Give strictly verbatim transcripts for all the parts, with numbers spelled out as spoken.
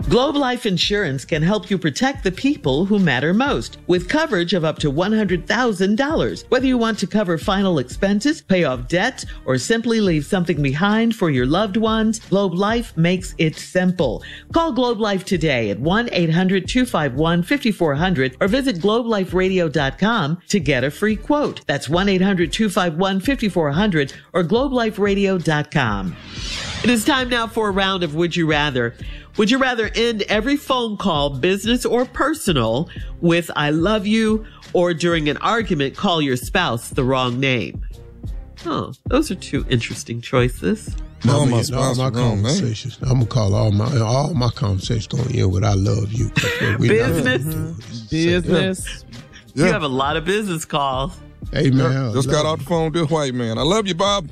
Globe Life Insurance can help you protect the people who matter most with coverage of up to one hundred thousand dollars. Whether you want to cover final expenses, pay off debts, or simply leave something behind for your loved ones, Globe Life makes it simple. Call Globe Life today at one eight hundred two five one five four zero zero or visit globe life radio dot com to get a free quote. That's one eight hundred two five one five four zero zero or globe life radio dot com. It is time now for a round of Would You Rather. Would you rather end every phone call, business or personal, with I love you, or during an argument call your spouse the wrong name? Oh, those are two interesting choices. No, my, all my conversations. I'm gonna call all my all my conversations going in with I love you. Business, mm-hmm. business. Yeah. You have a lot of business calls. Hey man, yeah, just got off the phone with this white man. I love you, Bob.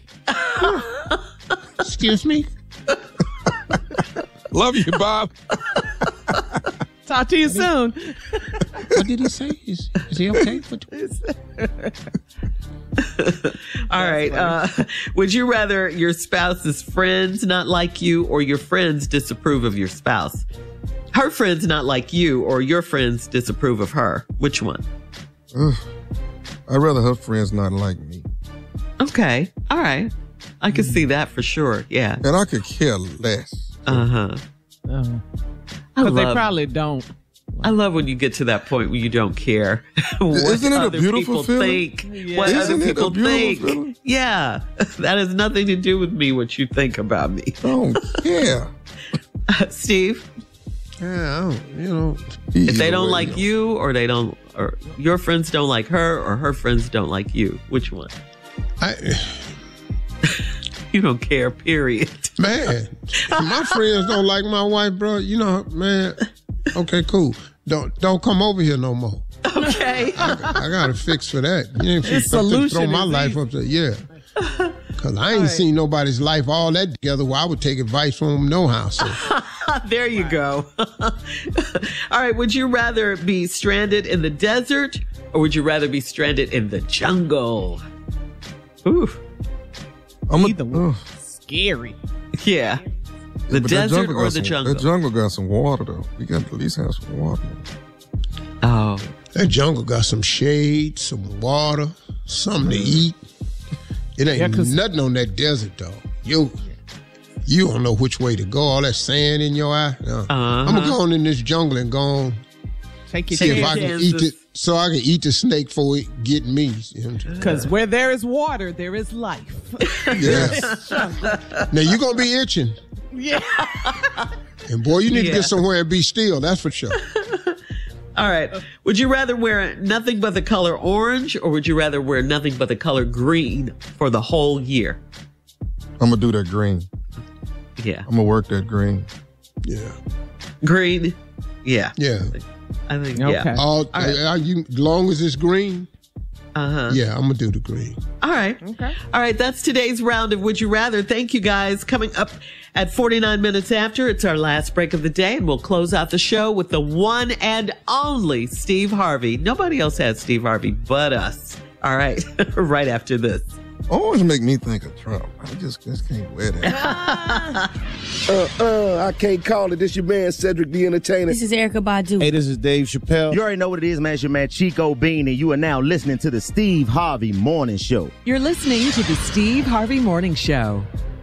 Excuse me. Love you, Bob. Talk to you soon. What did he say? Is, is he okay? All right. Uh, would you rather your spouse's friends not like you or your friends disapprove of your spouse? Her friends not like you or your friends disapprove of her? Which one? Ugh. I'd rather her friends not like me. Okay. All right. I could see that for sure. Yeah. And I could care less. Uh-huh. Uh-huh. Because they probably don't. I love when you get to that point where you don't care what Isn't it other a beautiful people feeling? think. Yeah. What Isn't other people it a beautiful think. Feeling? Yeah. That has nothing to do with me, what you think about me. I don't care. Uh, Steve? Yeah, I don't, you know. If they don't like you or they don't, or your friends don't like her or her friends don't like you, which one? I... You don't care, period. Man, my friends don't like my wife, bro. You know, man. Okay, cool. Don't don't come over here no more. Okay. I, I got a fix for that. You ain't His throw solution my is life easy. up there. Yeah. Because I ain't right. seen nobody's life all that together where I would take advice from them no how. So. There you go. All right. Would you rather be stranded in the desert or would you rather be stranded in the jungle? Ooh. I'm a, Either one. uh, Scary. Yeah. The but that desert jungle or got the some, jungle? That jungle got some water, though. We got to at least have some water. Oh. That jungle got some shade, some water, something to eat. It ain't Yeah, nothing on that desert, though. You, you don't know which way to go. All that sand in your eye. No. Uh-huh. I'm going to go on in this jungle and go on. Take your See if I chance. can eat it, so I can eat the snake before it get me. Because where there is water, there is life. Yes. Now you gonna be itching, Yeah. and boy, you need Yeah. to get somewhere and be still. That's for sure. All right. Would you rather wear nothing but the color orange or would you rather wear nothing but the color green for the whole year? I'm going to do that green. Yeah. I'm going to work that green. Yeah, Green? Yeah. yeah. I think, Okay. yeah. All, right. are you, as long as it's green, Uh-huh. yeah, I'm gonna do the green. All right. Okay. All right. That's today's round of Would You Rather. Thank you guys. Coming up at forty-nine minutes after, it's our last break of the day, and we'll close out the show with the one and only Steve Harvey. Nobody else has Steve Harvey but us. All right. Right after this. Always make me think of Trump. I just, just can't wear that. Uh, uh, I can't call it. This your man, Cedric the Entertainer. This is Erykah Badu. Hey, this is Dave Chappelle. You already know what it is, man. It's your man, Chico Bean, and you are now listening to the Steve Harvey Morning Show. You're listening to the Steve Harvey Morning Show.